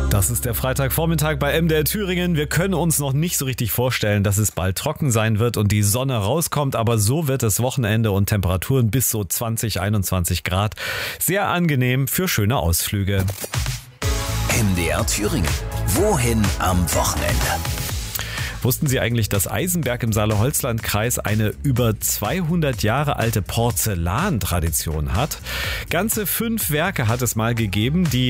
Das ist der Freitagvormittag bei MDR Thüringen. Wir können uns noch nicht so richtig vorstellen, dass es bald trocken sein wird und die Sonne rauskommt, aber so wird es Wochenende und Temperaturen bis so 20, 21 Grad. Sehr angenehm für schöne Ausflüge. MDR Thüringen. Wohin am Wochenende? Wussten Sie eigentlich, dass Eisenberg im Saale-Holzland-Kreis eine über 200 Jahre alte Porzellantradition hat? Ganze 5 Werke hat es mal gegeben, die